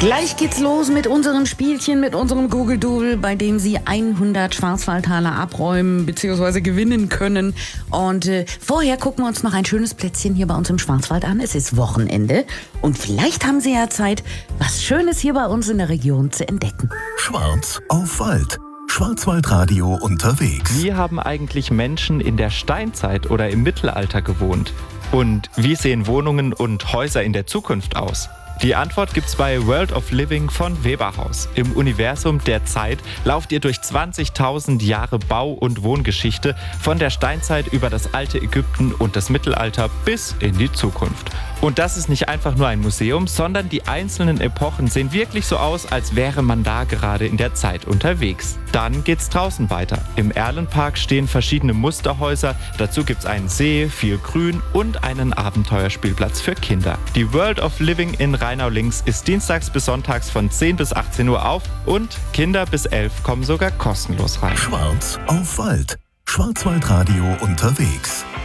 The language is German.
Gleich geht's los mit unserem Spielchen, mit unserem Google-Doodle, bei dem Sie 100 Schwarzwaldtaler abräumen bzw. gewinnen können. Und vorher gucken wir uns noch ein schönes Plätzchen hier bei uns im Schwarzwald an. Es ist Wochenende und vielleicht haben Sie ja Zeit, was Schönes hier bei uns in der Region zu entdecken. Schwarz auf Wald. Schwarzwaldradio unterwegs. Wie haben eigentlich Menschen in der Steinzeit oder im Mittelalter gewohnt? Und wie sehen Wohnungen und Häuser in der Zukunft aus? Die Antwort gibt's bei World of Living von Weberhaus. Im Universum der Zeit lauft ihr durch 20.000 Jahre Bau- und Wohngeschichte von der Steinzeit über das alte Ägypten und das Mittelalter bis in die Zukunft. Und das ist nicht einfach nur ein Museum, sondern die einzelnen Epochen sehen wirklich so aus, als wäre man da gerade in der Zeit unterwegs. Dann geht's draußen weiter. Im Erlenpark stehen verschiedene Musterhäuser, dazu gibt's einen See, viel Grün und einen Abenteuerspielplatz für Kinder. Die World of Living in Rheinau-Links ist dienstags bis sonntags von 10 bis 18 Uhr auf und Kinder bis 11 kommen sogar kostenlos rein. Schwarz auf Wald. Schwarzwaldradio unterwegs.